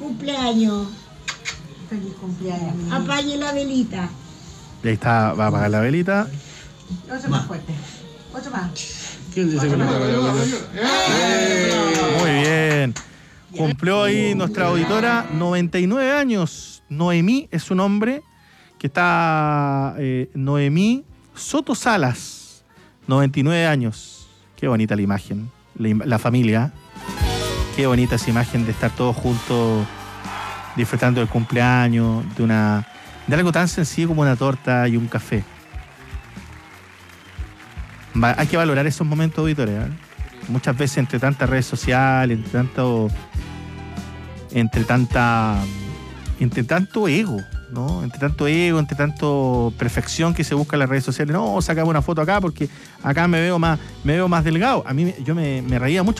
cumpleaños. Feliz cumpleaños. Apague la velita. Y ahí está, va a apagar la velita. Otro más fuerte. Otro más. ¿Quién dice que no está la velita? Muy bien. Cumplió ahí nuestra auditora 99 años. Noemí es su nombre, que está Noemí Soto Salas, 99 años. Qué bonita la imagen, la familia. Qué bonita esa imagen de estar todos juntos disfrutando del cumpleaños, de algo tan sencillo como una torta y un café. Hay que valorar esos momentos, auditores, ¿eh? Muchas veces entre tantas redes sociales, entre tanto ego, ¿no? Entre tanto ego, entre tanto perfección que se busca en las redes sociales. No, sacame una foto acá porque acá me veo más delgado. A mí yo me reía mucho